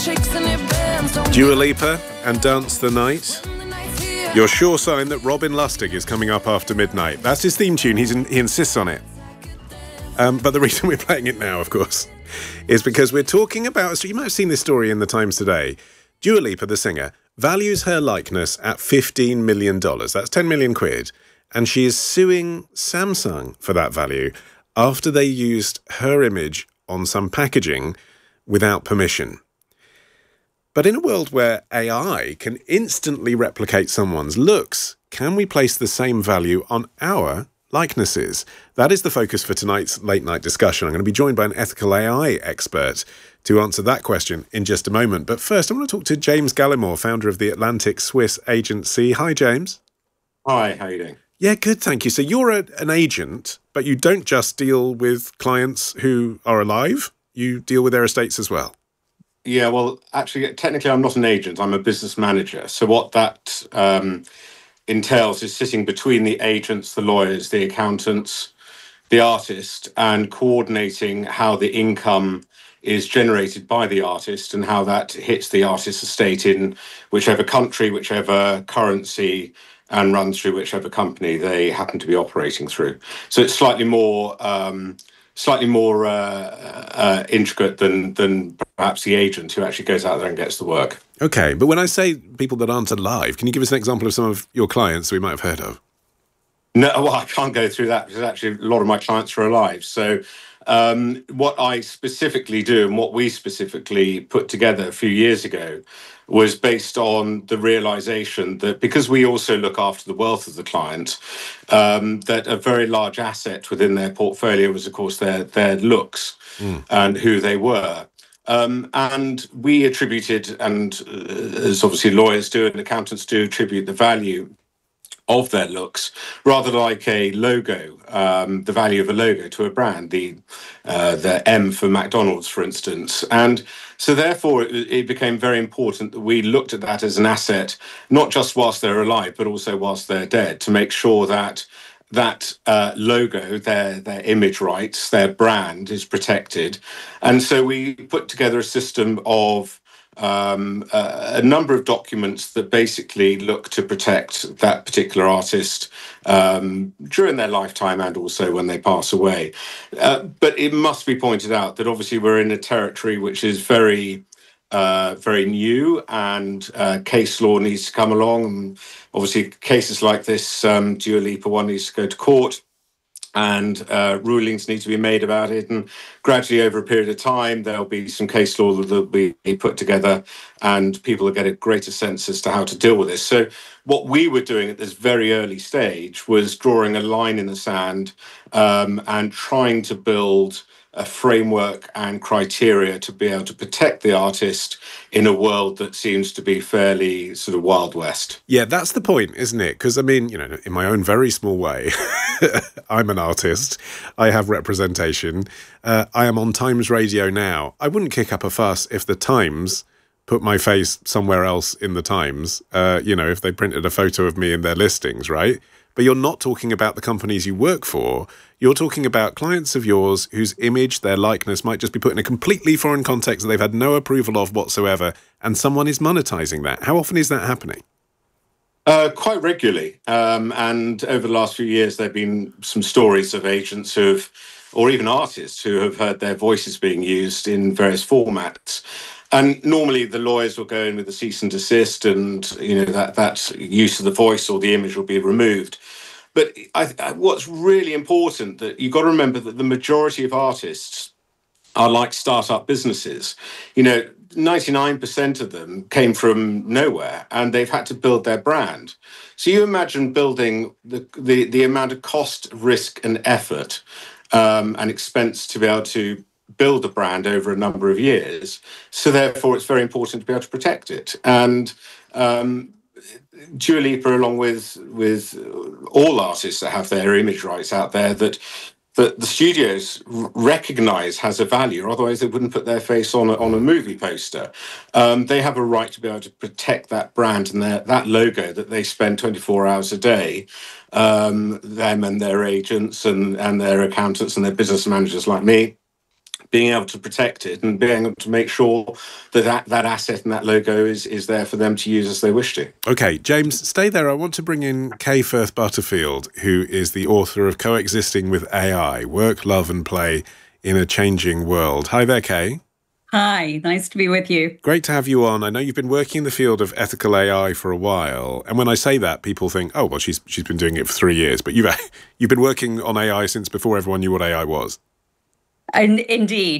Dua Lipa and Dance the Night. Your sure sign that Robin Lustig is coming up after midnight. That's his theme tune. He insists on it. But the reason we're playing it now, of course, is because we're talking about... So you might have seen this story in the Times today. Dua Lipa, the singer, values her likeness at $15 million. That's 10 million quid. And she is suing Samsung for that value after they used her image on some packaging without permission. But in a world where AI can instantly replicate someone's looks, can we place the same value on our likenesses? That is the focus for tonight's late night discussion. I'm going to be joined by an ethical AI expert to answer that question in just a moment. But first, I want to talk to James Gallimore, founder of the Atlantic Swiss Agency. Hi, James. Hi, how are you doing? Yeah, good, thank you. So you're an agent, but you don't just deal with clients who are alive. You deal with their estates as well. Yeah, well, actually, technically, I'm not an agent. I'm a business manager. So what that entails is sitting between the agents, the lawyers, the accountants, the artist, and coordinating how the income is generated by the artist and how that hits the artist's estate in whichever country, whichever currency, and runs through whichever company they happen to be operating through. So it's slightly more intricate than perhaps the agent who actually goes out there and gets the work. Okay, but when I say people that aren't alive, can you give us an example of some of your clients we might have heard of? No, well, I can't go through that because actually a lot of my clients are alive. So what I specifically do and what we specifically put together a few years ago was based on the realization that because we also look after the wealth of the client, that a very large asset within their portfolio was, of course, their looks and who they were. And we attributed, and as obviously lawyers do and accountants do, attribute the value of their looks, rather like a logo, the value of a logo to a brand, the M for McDonald's, for instance. And so therefore it became very important that we looked at that as an asset, not just whilst they're alive, but also whilst they're dead, to make sure that logo, their image rights, their brand is protected. And so we put together a system of a number of documents that basically look to protect that particular artist during their lifetime and also when they pass away. But it must be pointed out that obviously we're in a territory which is very new, and case law needs to come along. And obviously cases like this, Dua Lipa one, needs to go to court, and rulings need to be made about it. And gradually, over a period of time, there'll be some case law that will be put together, and people will get a greater sense as to how to deal with this. So what we were doing at this very early stage was drawing a line in the sand and trying to build a framework and criteria to be able to protect the artist in a world that seems to be fairly sort of Wild West. Yeah, that's the point, isn't it? Because, I mean, you know, in my own very small way, I'm an artist. I have representation. I am on Times Radio now. I wouldn't kick up a fuss if the Times put my face somewhere else in the Times, if they printed a photo of me in their listings, right? But you're not talking about the companies you work for. You're talking about clients of yours whose image, their likeness might just be put in a completely foreign context that they've had no approval of whatsoever, and someone is monetizing that. How often is that happening? Quite regularly. And over the last few years, there have been some stories of agents or even artists who have heard their voices being used in various formats. And normally the lawyers will go in with a cease and desist, and that use of the voice or the image will be removed. But what's really important, that you've got to remember that the majority of artists are like startup businesses. 99% of them came from nowhere, and they've had to build their brand. So you imagine building the amount of cost, risk, and effort and expense to be able to build a brand over a number of years. So therefore, it's very important to be able to protect it. And Dua Lipa, along with all artists that have their image rights out there, that the studios recognise has a value, otherwise they wouldn't put their face on a movie poster. They have a right to be able to protect that brand and that logo that they spend 24 hours a day, them and their agents and their accountants and their business managers like me, being able to protect it and being able to make sure that asset and that logo is there for them to use as they wish to. Okay, James, stay there. I want to bring in Kay Firth Butterfield, who is the author of Coexisting with AI, Work, Love and Play in a Changing World. Hi there, Kay. Hi, nice to be with you. Great to have you on. I know you've been working in the field of ethical AI for a while. And when I say that, people think, oh, well, she's been doing it for 3 years. But you've been working on AI since before everyone knew what AI was. And indeed,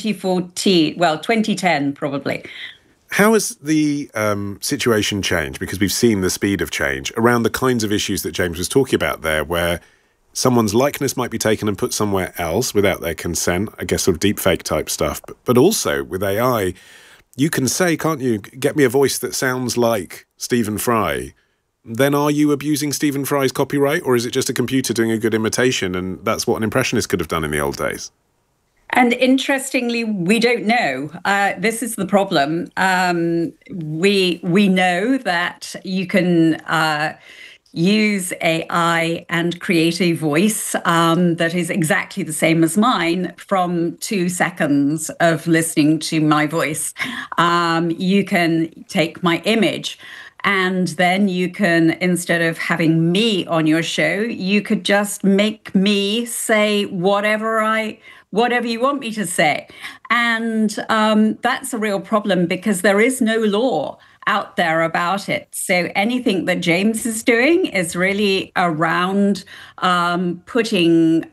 2010, probably. How has the situation changed? Because we've seen the speed of change around the kinds of issues that James was talking about there, where someone's likeness might be taken and put somewhere else without their consent, I guess sort of deepfake type stuff. But also with AI, you can say, can't you, get me a voice that sounds like Stephen Fry. Then are you abusing Stephen Fry's copyright, or is it just a computer doing a good imitation and that's what an impressionist could have done in the old days? And interestingly, we don't know. This is the problem. We know that you can use AI and create a voice that is exactly the same as mine from 2 seconds of listening to my voice. You can take my image, and then you can, instead of having me on your show, you could just make me say whatever you want me to say. And that's a real problem because there is no law out there about it. So anything that James is doing is really around putting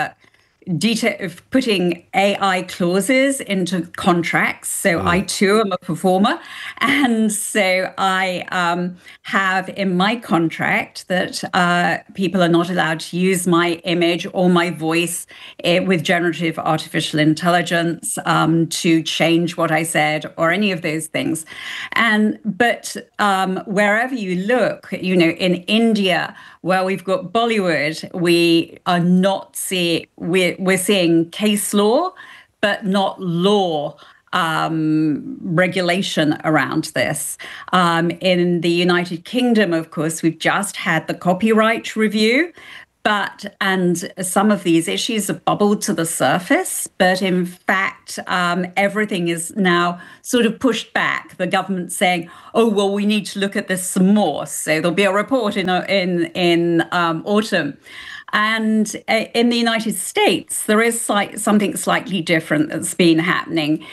AI clauses into contracts. So I too am a performer. And so I have in my contract that people are not allowed to use my image or my voice with generative artificial intelligence to change what I said or any of those things. But wherever you look, in India, where we've got Bollywood, we are not we're seeing case law, but not law regulation around this. In the United Kingdom, of course, we've just had the copyright review, and some of these issues have bubbled to the surface, but in fact, everything is now sort of pushed back. The government's saying, oh, well, we need to look at this some more. So there'll be a report in autumn. And in the United States, there is something slightly different that's been happening.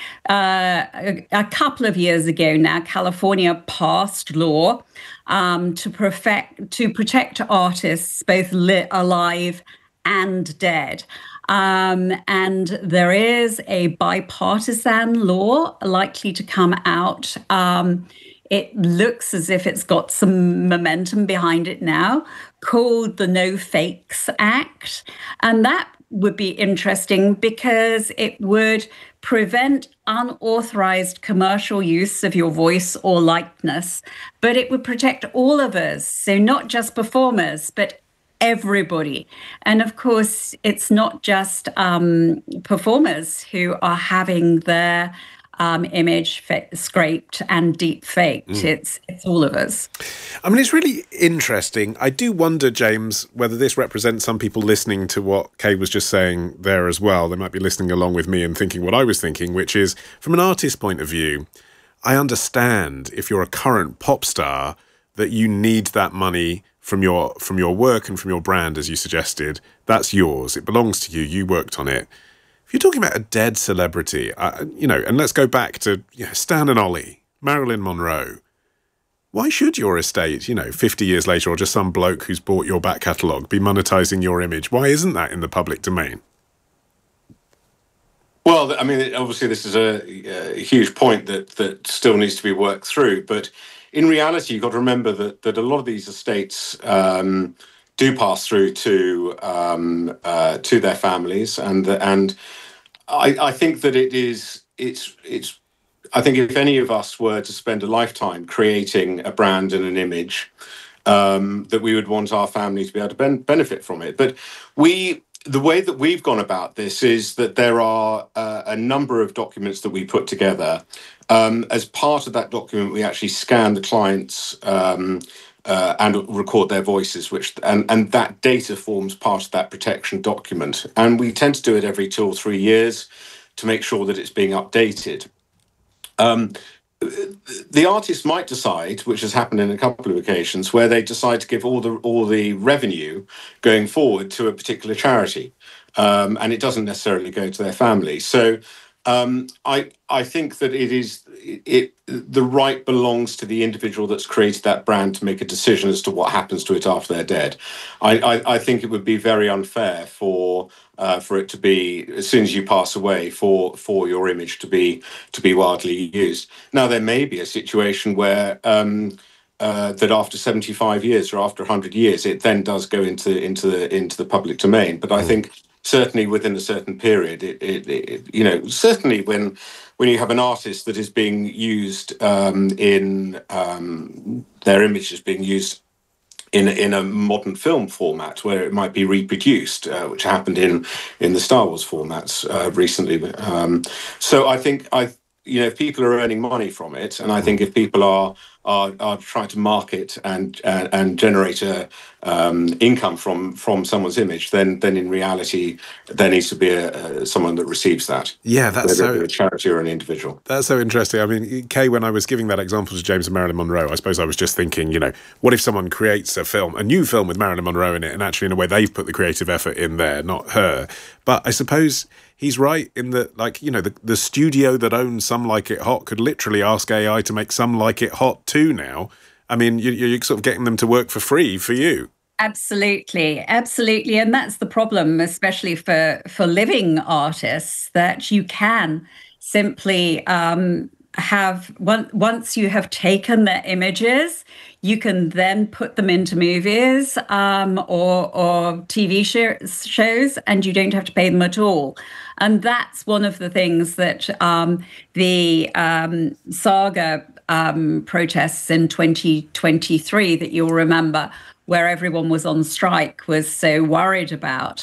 A couple of years ago now, California passed law to protect artists, both alive and dead. And there is a bipartisan law likely to come out. It looks as if it's got some momentum behind it now, called the No Fakes Act. And that would be interesting because it would prevent unauthorized commercial use of your voice or likeness, but it would protect all of us. So not just performers, but everybody. And of course, it's not just performers who are having their image scraped and deep faked. It's all of us. I mean, it's really interesting. I do wonder, James, whether this represents some people listening to what Kay was just saying there as well. They might be listening along with me and thinking what I was thinking, which is, from an artist's point of view, I understand if you're a current pop star that you need that money from your work and from your brand, as you suggested. That's yours. It belongs to you. You worked on it. If you're talking about a dead celebrity, and let's go back to Stan and Ollie, Marilyn Monroe, why should your estate, 50 years later, or just some bloke who's bought your back catalogue, be monetising your image? Why isn't that in the public domain? Well, I mean, obviously this is a huge point that still needs to be worked through. But in reality, you've got to remember that a lot of these estates do pass through to their families, and I think that it's I think if any of us were to spend a lifetime creating a brand and an image, that we would want our family to be able to benefit from it. But the way that we've gone about this is that there are a number of documents that we put together. As part of that document, we actually scan the clients and record their voices, and that data forms part of that protection document. And we tend to do it every 2 or 3 years to make sure that it's being updated. The artist might decide, which has happened in a couple of occasions, where they decide to give all the revenue going forward to a particular charity, and it doesn't necessarily go to their family. So I think that the right belongs to the individual that's created that brand to make a decision as to what happens to it after they're dead. I think it would be very unfair for it to be, as soon as you pass away, for your image to be widely used. Now, there may be a situation where that after 75 years or after 100 years, it then does go into the public domain. But I think certainly within a certain period, certainly when you have an artist that is being used in their image is being used in a modern film format where it might be reproduced, which happened in the Star Wars formats recently. So I think if people are earning money from it, and I think if people are trying to market and generate a income from someone's image, then in reality there needs to be someone that receives that. Yeah, that's whether a charity or an individual. That's so interesting. I mean, Kay, when I was giving that example to James and Marilyn Monroe, I suppose I was just thinking, what if someone creates a new film with Marilyn Monroe in it, and actually in a way they've put the creative effort in there, not her. But I suppose he's right in that, the studio that owns Some Like It Hot could literally ask AI to make Some Like It Hot too now. I mean, you're sort of getting them to work for free for you. Absolutely. And that's the problem, especially for living artists, that you can simply have, once you have taken their images, you can then put them into movies or TV shows, and you don't have to pay them at all. And that's one of the things that the Saga protests in 2023 that you'll remember, where everyone was on strike, was so worried about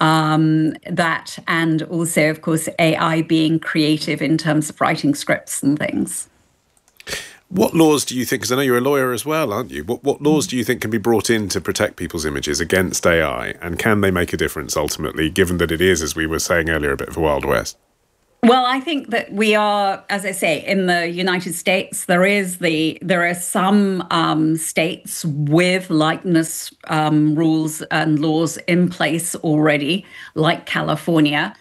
that, and also, of course, AI being creative in terms of writing scripts and things. What laws do you think, because I know you're a lawyer as well, aren't you? What laws do you think can be brought in to protect people's images against AI? And can they make a difference ultimately, given that it is, as we were saying earlier, a bit of a Wild West? Well, I think that we are, as I say, in the United States, there are some states with likeness rules and laws in place already, like California.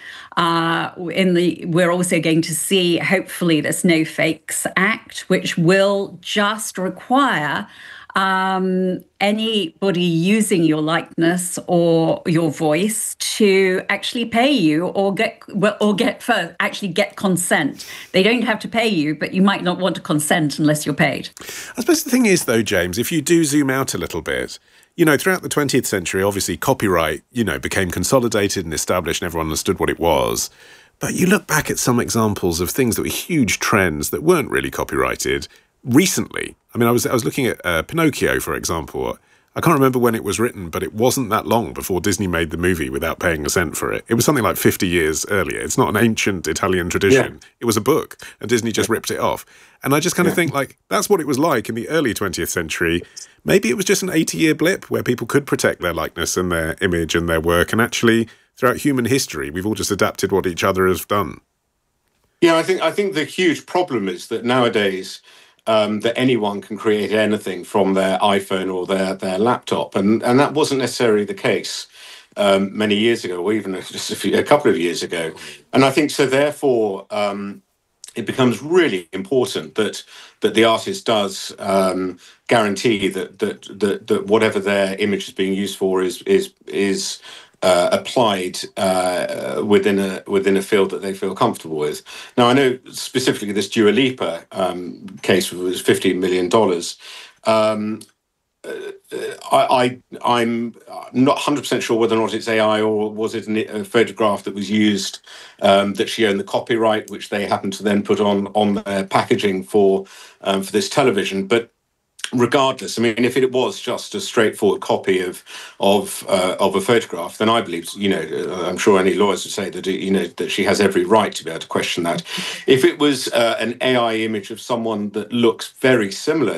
We're also going to see, hopefully, this No Fakes Act, which will just require anybody using your likeness or your voice to actually pay you or get consent. They don't have to pay you, but you might not want to consent unless you're paid. I suppose the thing is, though, James, if you do zoom out a little bit, throughout the 20th century, obviously copyright, became consolidated and established and everyone understood what it was. But you look back at some examples of things that were huge trends that weren't really copyrighted recently. I mean, I was looking at Pinocchio, for example. I can't remember when it was written, but it wasn't that long before Disney made the movie without paying a cent for it. It was something like 50 years earlier. It's not an ancient Italian tradition. Yeah. It was a book, and Disney just ripped it off. And I just kind of think, that's what it was like in the early 20th century. Maybe it was just an 80-year blip where people could protect their likeness and their image and their work. And actually, throughout human history, we've all just adapted what each other has done. Yeah, I think the huge problem is that nowadays that anyone can create anything from their iPhone or their laptop, and that wasn't necessarily the case many years ago, or even just a couple of years ago. And I think so. Therefore, it becomes really important that the artist does guarantee that whatever their image is being used for is applied within a field that they feel comfortable with. Now, I know specifically this Dua Lipa case was $15 million. I'm not 100% sure whether or not it's AI or was it a photograph that was used that she owned the copyright, which they happened to then put on their packaging for this television. But regardless, I mean, if it was just a straightforward copy of a photograph, then I believe, I'm sure any lawyers would say that, that she has every right to be able to question that. If it was an AI image of someone that looks very similar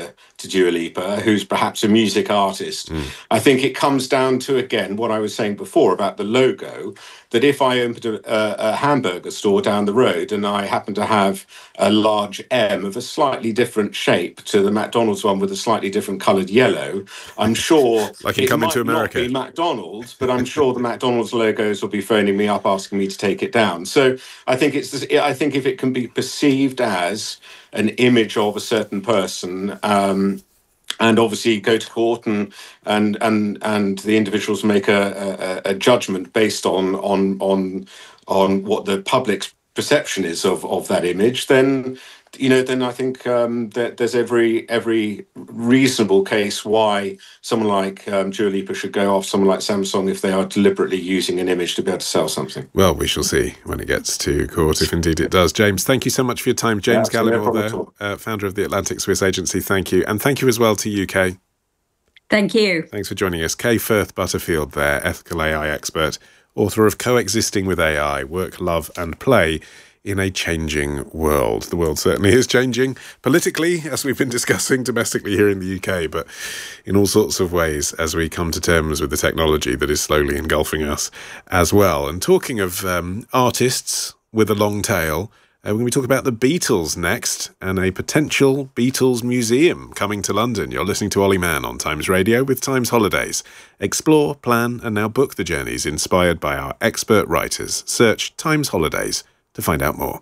to Dua Lipa, who's perhaps a music artist. I think it comes down to, again, what I was saying before about the logo, that if I opened a hamburger store down the road and I happen to have a large M of a slightly different shape to the McDonald's one with a slightly different coloured yellow, I'm sure like in Coming to America. It might not be McDonald's, but I'm sure the McDonald's logos will be phoning me up asking me to take it down. So I think I think if it can be perceived as an image of a certain person, and obviously go to court and the individuals make a judgment based on what the public's perception is of that image, then I think that there's every reasonable case why someone like Dua Lipa should go off someone like Samsung if they are deliberately using an image to be able to sell something. Well, we shall see when it gets to court, if indeed it does. James, thank you so much for your time. James Gallimore, founder of the Atlantic Swiss Agency, thank you. And thank you as well to UK. Thank you. Thanks for joining us. Kay Firth Butterfield there, ethical AI expert, author of Coexisting with AI, Work, Love and Play in a Changing World. The world certainly is changing politically, as we've been discussing, domestically here in the UK, but in all sorts of ways as we come to terms with the technology that is slowly engulfing us as well. And talking of artists with a long tail, we're going to be talking about the Beatles next and a potential Beatles museum coming to London. You're listening to Ollie Mann on Times Radio with Times Holidays. Explore, plan and now book the journeys inspired by our expert writers. Search Times Holidays to find out more.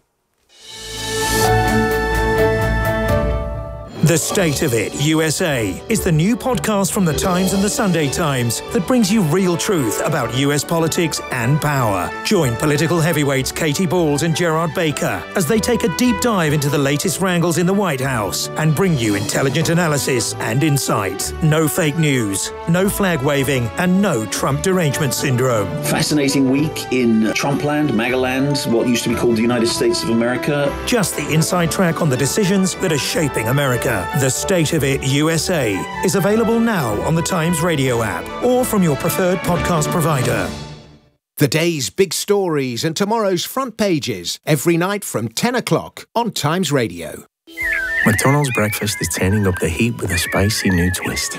The State of It USA is the new podcast from The Times and The Sunday Times that brings you real truth about US politics and power. Join political heavyweights Katie Balls and Gerard Baker as they take a deep dive into the latest wrangles in the White House and bring you intelligent analysis and insight. No fake news, no flag waving, and no Trump derangement syndrome. Fascinating week in Trumpland, Magaland, what used to be called the United States of America. Just the inside track on the decisions that are shaping America. The State of It USA is available now on the Times Radio app or from your preferred podcast provider. The day's big stories and tomorrow's front pages every night from 10 o'clock on Times Radio. McDonald's breakfast is turning up the heat with a spicy new twist.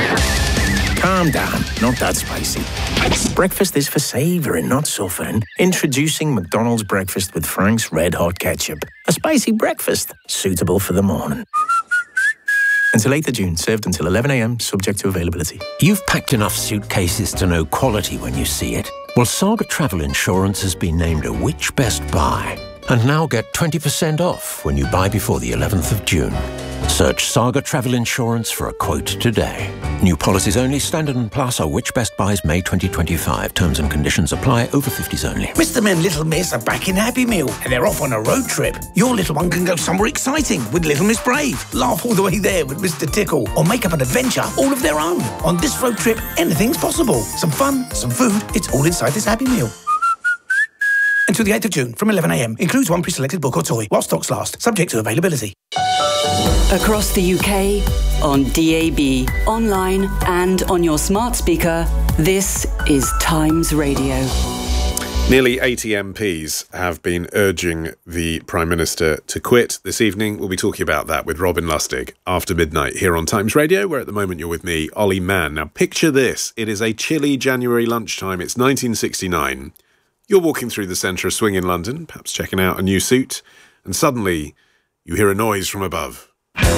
Calm down, not that spicy. Breakfast is for savouring, not suffering. Introducing McDonald's breakfast with Frank's Red Hot Ketchup. A spicy breakfast suitable for the morning. Until 8th of June, served until 11 a.m, subject to availability. You've packed enough suitcases to know quality when you see it. Well, Saga Travel Insurance has been named a Which Best Buy. And now get 20% off when you buy before the 11th of June. Search Saga Travel Insurance for a quote today. New policies only. Standard and Plus are Which Best Buys May 2025. Terms and conditions apply. Over 50s only. Mr. and Little Miss are back in Happy Meal and they're off on a road trip. Your little one can go somewhere exciting with Little Miss Brave. Laugh all the way there with Mr. Tickle or make up an adventure all of their own. On this road trip, anything's possible. Some fun, some food, it's all inside this Happy Meal. Until the 8th of June from 11 a.m. Includes one pre-selected book or toy while stocks last. Subject to availability. Across the UK, on DAB, online and on your smart speaker, this is Times Radio. Nearly 80 MPs have been urging the Prime Minister to quit. This evening, we'll be talking about that with Robin Lustig after midnight here on Times Radio, where at the moment you're with me, Ollie Mann. Now, picture this. It is a chilly January lunchtime. It's 1969. You're walking through the centre of Swing in London, perhaps checking out a new suit, and suddenly you hear a noise from above.